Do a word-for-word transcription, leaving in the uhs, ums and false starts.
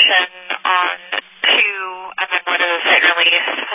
information on who and then what is it release.